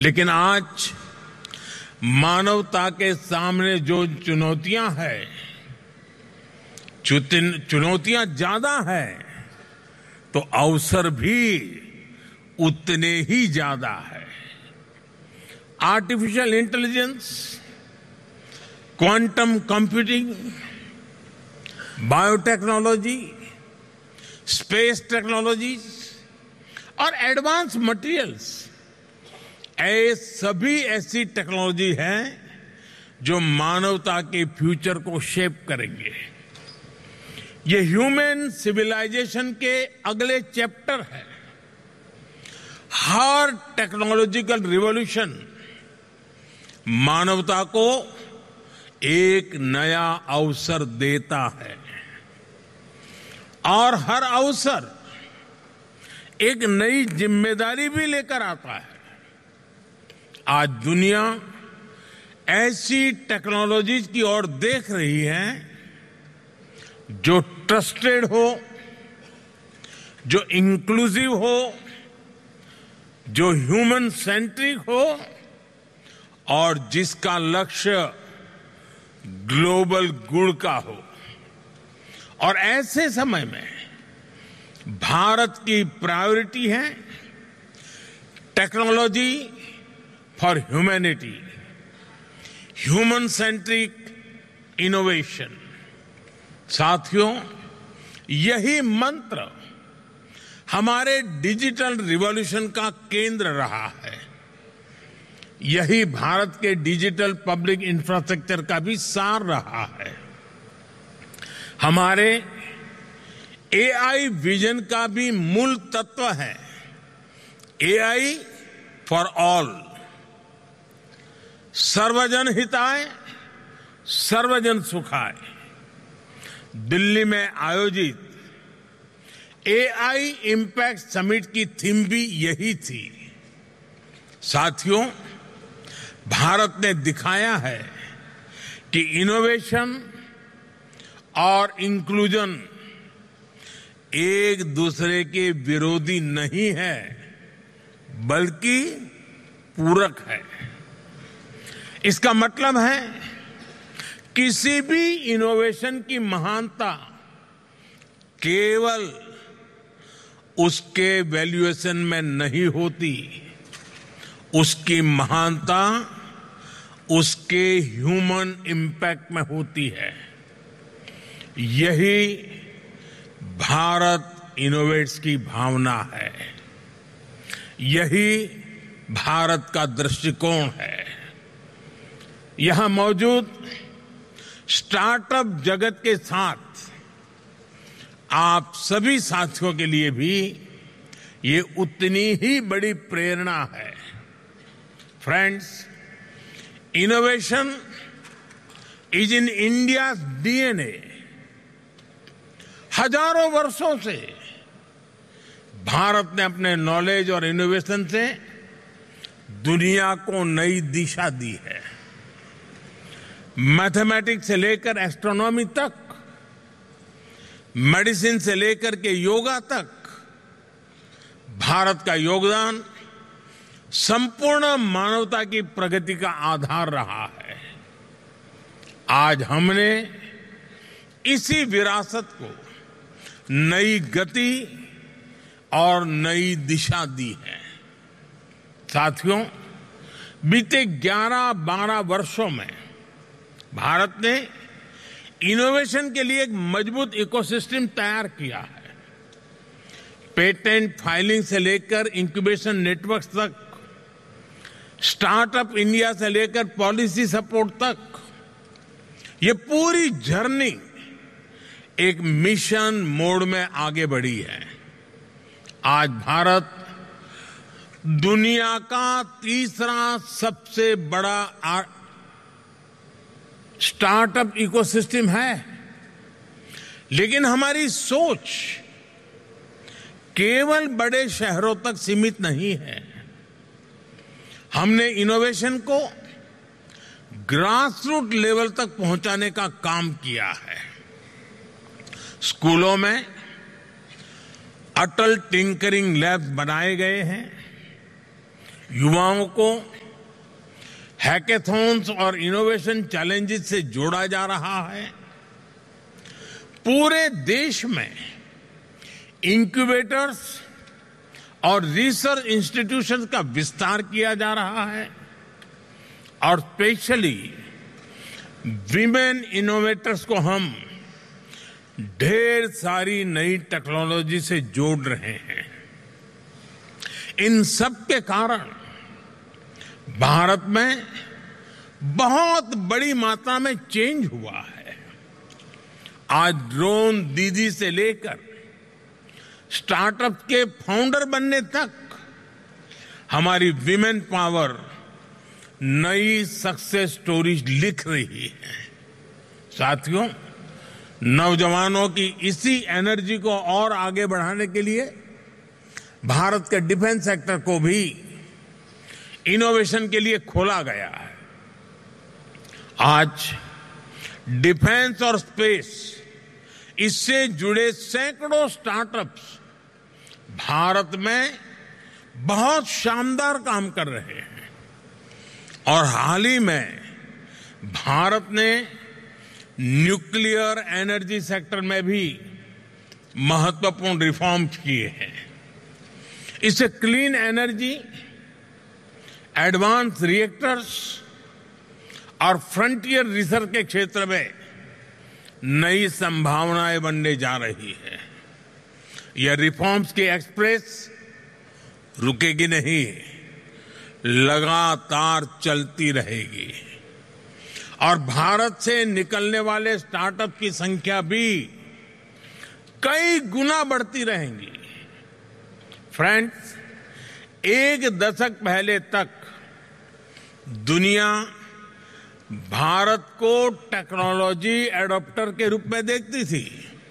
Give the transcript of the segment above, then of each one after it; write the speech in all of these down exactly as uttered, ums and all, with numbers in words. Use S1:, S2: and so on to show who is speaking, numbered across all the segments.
S1: लेकिन आज मानवता के सामने जो चुनौतियां हैं, चुनौतियां ज्यादा हैं, तो अवसर भी उतने ही ज्यादा है। Artificial intelligence, quantum computing, biotechnology, space technologies और एडवांस मटेरियल्स, ये सभी ऐसी टेक्नोलॉजी हैं जो मानवता के फ्यूचर को शेप करेंगे। ये ह्यूमन सिविलाइजेशन के अगले चैप्टर है। हर टेक्नोलॉजिकल रिवॉल्यूशन मानवता को एक नया अवसर देता है और हर अवसर एक नई जिम्मेदारी भी लेकर आता है। आज दुनिया ऐसी टेक्नोलॉजीज की ओर देख रही है जो ट्रस्टेड हो, जो इंक्लूसिव हो, जो ह्यूमन सेंट्रिक हो और जिसका लक्ष्य ग्लोबल गुड का हो। और ऐसे समय में भारत की प्रायोरिटी है technology for humanity, human centric innovation. साथियों, यही मंत्र हमारे डिजिटल रिवॉल्यूशन का केंद्र रहा है। यही भारत के डिजिटल पब्लिक इंफ्रास्ट्रक्चर का भी सार रहा है। हमारे एआई विजन का भी मूल तत्व है एआई फॉर ऑल, सर्वजन हिताय सर्वजन सुखाय। दिल्ली में आयोजित एआई इम्पैक्ट समिट की थीम भी यही थी। साथियों, भारत ने दिखाया है कि इनोवेशन और इंक्लूजन एक दूसरे के विरोधी नहीं है, बल्कि पूरक है। इसका मतलब है किसी भी इनोवेशन की महानता केवल उसके वैल्यूएशन में नहीं होती, उसकी महानता उसके ह्यूमन इंपैक्ट में होती है। यही भारत इनोवेट्स की भावना है, यही भारत का दृष्टिकोण है। यहां मौजूद स्टार्टअप जगत के साथ आप सभी साथियों के लिए भी ये उतनी ही बड़ी प्रेरणा है। Friends, innovation is in India DNA. हजारों वर्षों से भारत ने अपने नॉलेज और इनोवेशन से दुनिया को नई दिशा दी है। मैथमेटिक्स से लेकर एस्ट्रोनॉमी तक, मेडिसिन से लेकर के योगा तक, भारत का योगदान संपूर्ण मानवता की प्रगति का आधार रहा है। आज हमने इसी विरासत को नई गति और नई दिशा दी है। साथियों, बीते ग्यारह बारह वर्षों में भारत ने इनोवेशन के लिए एक मजबूत इकोसिस्टम तैयार किया है। पेटेंट फाइलिंग से लेकर इंक्यूबेशन नेटवर्क तक, स्टार्टअप इंडिया से लेकर पॉलिसी सपोर्ट तक, ये पूरी जर्नी एक मिशन मोड में आगे बढ़ी है। आज भारत दुनिया का तीसरा सबसे बड़ा स्टार्टअप इकोसिस्टम है, लेकिन हमारी सोच केवल बड़े शहरों तक सीमित नहीं है। हमने इनोवेशन को ग्रास रूट लेवल तक पहुंचाने का काम किया है। स्कूलों में अटल टिंकरिंग लैब्स बनाए गए हैं, युवाओं को हैकेथॉन्स और इनोवेशन चैलेंजेस से जोड़ा जा रहा है। पूरे देश में इंक्यूबेटर्स और रिसर्च इंस्टीट्यूशंस का विस्तार किया जा रहा है और स्पेशली विमेन इनोवेटर्स को हम ढेर सारी नई टेक्नोलॉजी से जोड़ रहे हैं। इन सब के कारण भारत में बहुत बड़ी मात्रा में चेंज हुआ है। आज ड्रोन दीदी से लेकर स्टार्टअप के फाउंडर बनने तक हमारी विमेन पावर नई सक्सेस स्टोरीज लिख रही है। साथियों, नौजवानों की इसी एनर्जी को और आगे बढ़ाने के लिए भारत के डिफेंस सेक्टर को भी इनोवेशन के लिए खोला गया है। आज डिफेंस और स्पेस, इससे जुड़े सैकड़ों स्टार्टअप्स भारत में बहुत शानदार काम कर रहे हैं और हाल ही में भारत ने न्यूक्लियर एनर्जी सेक्टर में भी महत्वपूर्ण रिफॉर्म्स किए हैं। इससे क्लीन एनर्जी, एडवांस रिएक्टर्स और फ्रंटियर रिसर्च के क्षेत्र में नई संभावनाएं बनने जा रही है। यह रिफॉर्म्स की एक्सप्रेस रुकेगी नहीं, लगातार चलती रहेगी और भारत से निकलने वाले स्टार्टअप की संख्या भी कई गुना बढ़ती रहेंगी। फ्रेंड्स, एक दशक पहले तक दुनिया भारत को टेक्नोलॉजी एडॉप्टर के रूप में देखती थी।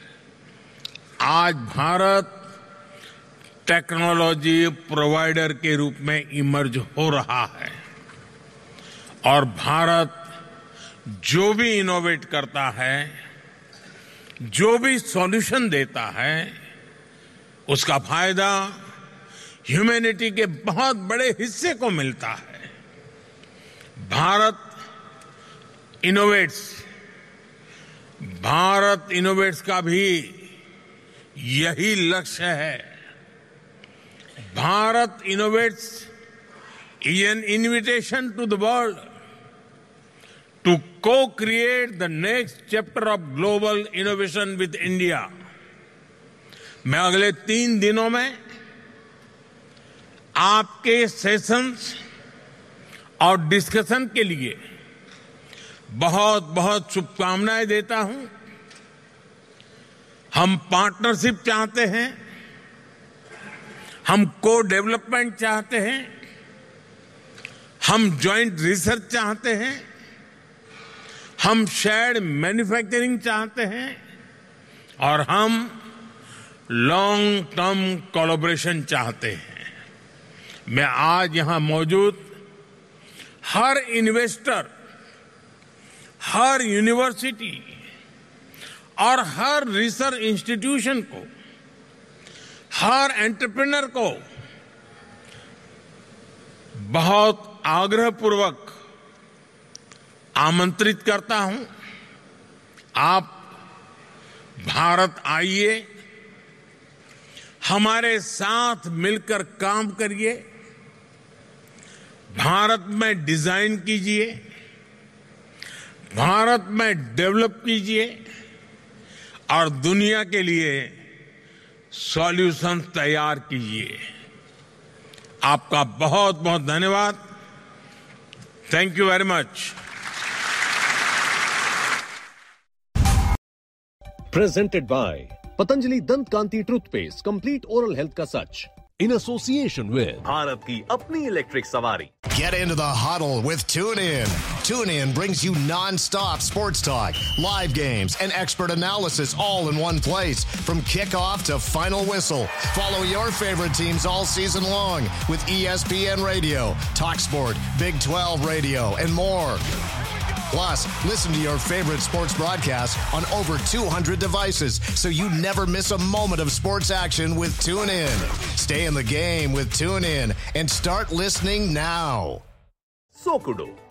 S1: आज भारत टेक्नोलॉजी प्रोवाइडर के रूप में इमर्ज हो रहा है और भारत जो भी इनोवेट करता है, जो भी सॉल्यूशन देता है, उसका फायदा ह्यूमैनिटी के बहुत बड़े हिस्से को मिलता है। भारत इनोवेट्स भारत इनोवेट्स का भी यही लक्ष्य है। Bharat innovates is an invitation to the world to co-create the next chapter of global innovation with India. मैं अगले तीन दिनों में आपके सेशंस और डिस्कशन के लिए बहुत बहुत शुभकामनाएं देता हूं। हम पार्टनरशिप चाहते हैं, हम को डेवलपमेंट चाहते हैं, हम ज्वाइंट रिसर्च चाहते हैं, हम शेयर्ड मैन्युफैक्चरिंग चाहते हैं और हम लॉन्ग टर्म कोलैबोरेशन चाहते हैं। मैं आज यहां मौजूद हर इन्वेस्टर, हर यूनिवर्सिटी और हर रिसर्च इंस्टीट्यूशन को, हर एंटरप्रेन्योर को बहुत आग्रहपूर्वक आमंत्रित करता हूं। आप भारत आइए, हमारे साथ मिलकर काम करिए, भारत में डिजाइन कीजिए, भारत में डेवलप कीजिए और दुनिया के लिए सॉल्यूशन तैयार कीजिए। आपका बहुत बहुत धन्यवाद। Thank you very much.
S2: Presented by Patanjali Dant Kanti Toothpaste, complete oral health ka sach. In association with
S3: Bharat की अपनी इलेक्ट्रिक सवारी।
S4: Get into the huddle with TuneIn. TuneIn brings you non-stop sports talk, live games, and expert analysis all in one place. From kickoff to final whistle, follow your favorite teams all season long with E S P N Radio, TalkSport, Big twelve Radio, and more. Plus, listen to your favorite sports broadcasts on over two hundred devices so you never miss a moment of sports action with TuneIn. Stay in the game with TuneIn and start listening now.
S3: Sokudu